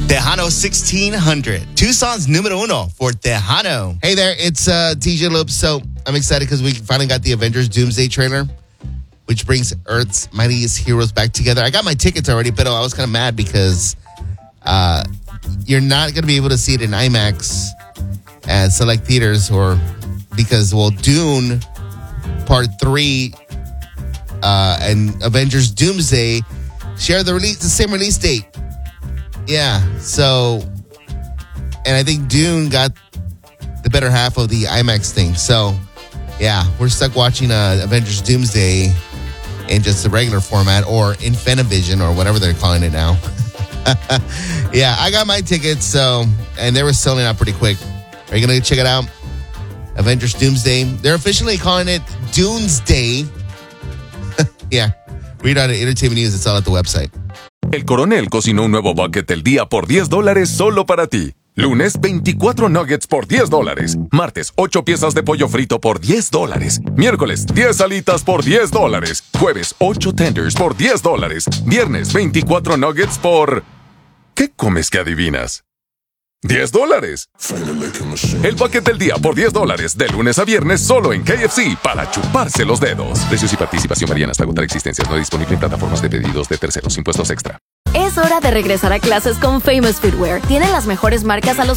Tejano 1600. Tucson's número uno for Tejano. Hey there, it's TJ Lopes. So I'm excited because we finally got the Avengers Doomsday trailer, which brings Earth's mightiest heroes back together. I got my tickets already, but I was kind of mad because you're not going to be able to see it in IMAX at select theaters, or because, well, Dune Part 3 and Avengers Doomsday share the same release date. Yeah, so, and I think Dune got the better half of the IMAX thing. So, yeah, we're stuck watching Avengers Doomsday in just the regular format, or Infinivision, or whatever they're calling it now. Yeah, I got my tickets, so, and they were selling out pretty quick. Are you going to check it out? Avengers Doomsday. They're officially calling it Doomsday. Yeah, read on it, Entertainment News. It's all at the website. El Coronel cocinó un nuevo bucket del día por $10 solo para ti. Lunes, 24 nuggets por $10. Martes, 8 piezas de pollo frito por $10. Miércoles, 10 alitas por $10. Jueves, 8 tenders por $10. Viernes, 24 nuggets por... ¿Qué comes que adivinas? $10. El bucket del día por $10, de lunes a viernes solo en KFC, para chuparse los dedos. Precios y participación varían hasta agotar existencias. No disponible en plataformas de pedidos de terceros. Impuestos extra. Es hora de regresar a clases con Famous Footwear. Tienen las mejores marcas a los